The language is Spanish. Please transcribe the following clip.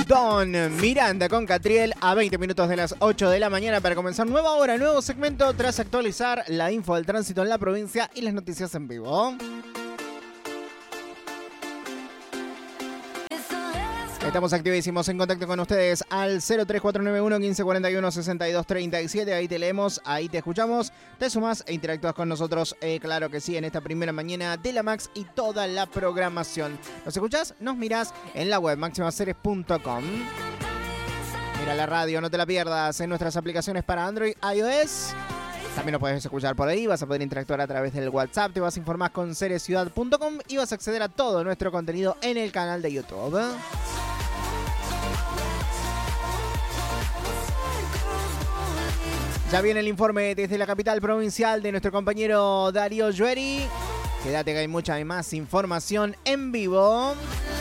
Don Miranda con Catriel a 20 minutos de las 8 de la mañana para comenzar nueva hora, nuevo segmento tras actualizar la info del tránsito en la provincia y las noticias en vivo. Estamos activísimos en contacto con ustedes al 03491 1541 6237. Ahí te leemos, ahí te escuchamos, te sumás e interactúas con nosotros, claro que sí, en esta primera mañana de la Max y toda la programación. ¿Nos escuchás? Nos mirás en la web maximaseries.com. Mira la radio, no te la pierdas en nuestras aplicaciones para Android, iOS. También nos puedes escuchar por ahí, vas a poder interactuar a través del WhatsApp, te vas a informar con serieciudad.com y vas a acceder a todo nuestro contenido en el canal de YouTube. Ya viene el informe desde la capital provincial de nuestro compañero Darío Llueri. Quédate que hay mucha más información en vivo.